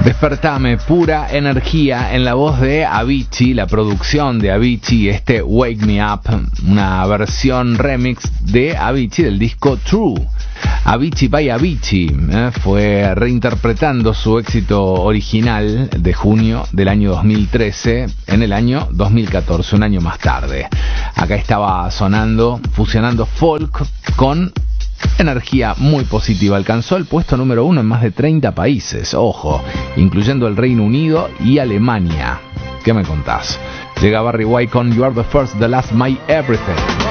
Despertame, pura energía en la voz de Avicii, la producción de Avicii, Wake Me Up, una versión remix de Avicii del disco True. Avicii by Avicii fue reinterpretando su éxito original de junio del año 2013 en el año 2014, un año más tarde. Acá estaba sonando, fusionando folk con energía muy positiva. Alcanzó el puesto número 1 en más de 30 países, ojo, incluyendo el Reino Unido y Alemania. ¿Qué me contás? Llega Barry White con You Are the First, the Last, My Everything.